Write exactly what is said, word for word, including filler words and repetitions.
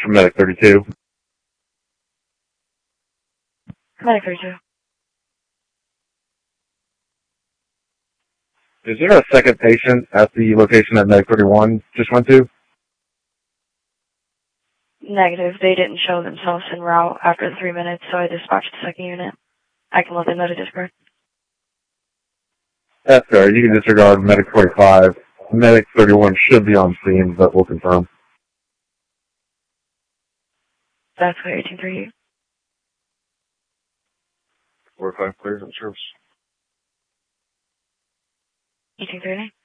from Medic thirty-two. Medic thirty-two. Is there a second patient at the location that Medic thirty-one just went to? Negative. They didn't show themselves en route after the three minutes, so I dispatched the second unit. I can let them know to disperse. That's fair. You can disregard Medic forty-five. Medic thirty-one should be on scene, but we'll confirm. That's clear, eighteen thirty. forty-five clears on service. eighteen thirty.